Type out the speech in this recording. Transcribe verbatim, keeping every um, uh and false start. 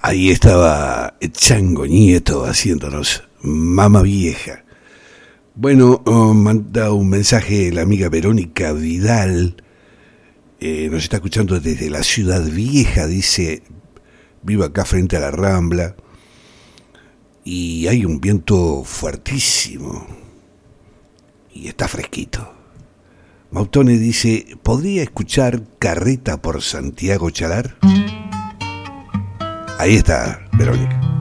Ahí estaba Chango Nieto haciéndonos Mama Vieja. Bueno, oh, manda un mensaje la amiga Verónica Vidal. Eh, nos está escuchando desde la Ciudad Vieja. Dice, vivo acá frente a la Rambla. Y hay un viento fuertísimo. Y está fresquito. Mautone dice, ¿podría escuchar Carreta por Santiago Chalar? Ahí está, Verónica.